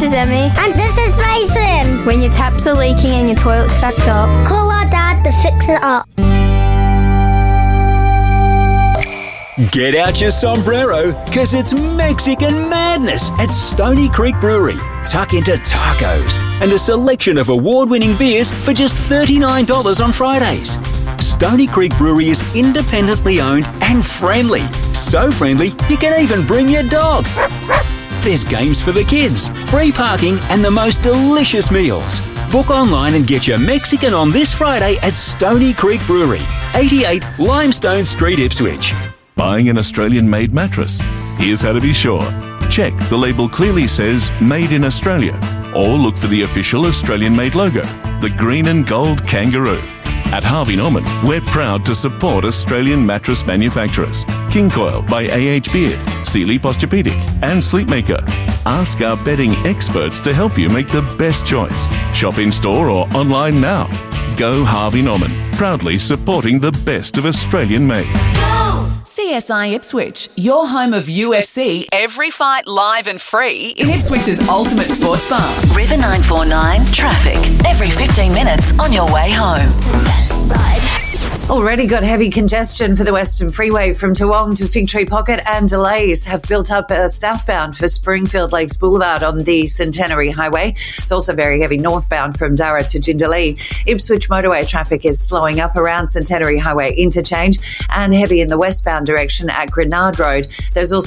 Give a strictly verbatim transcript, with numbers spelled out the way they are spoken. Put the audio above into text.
this is Emmy. And this is Mason. When your taps are leaking and your toilet's backed up, call our dad to fix it up. Get out your sombrero, because it's Mexican madness at Stony Creek Brewery. Tuck into tacos and a selection of award-winning beers for just thirty-nine dollars on Fridays. Stony Creek Brewery is independently owned and friendly. So friendly, you can even bring your dog. There's games for the kids, free parking, and the most delicious meals. Book online and get your Mexican on this Friday at Stony Creek Brewery, eighty-eight Limestone Street, Ipswich. Buying an Australian-made mattress? Here's how to be sure. Check the label clearly says Made in Australia, or look for the official Australian-made logo, the green and gold kangaroo. At Harvey Norman, we're proud to support Australian mattress manufacturers. King Coil by A H Beard, Sealy Posturepedic and Sleepmaker. Ask our bedding experts to help you make the best choice. Shop in-store or online now. Go Harvey Norman, proudly supporting the best of Australian-made. C S I Ipswich, your home of U F C, every fight live and free in Ipswich's ultimate sports bar. River nine four nine, traffic, every fifteen minutes on your way home. Already got heavy congestion for the Western Freeway from Toowong to Fig Tree Pocket, and delays have built up uh, southbound for Springfield Lakes Boulevard on the Centenary Highway. It's also very heavy northbound from Darra to Jindalee. Ipswich motorway traffic is slowing up around Centenary Highway interchange and heavy in the westbound direction at Grenard Road. There's also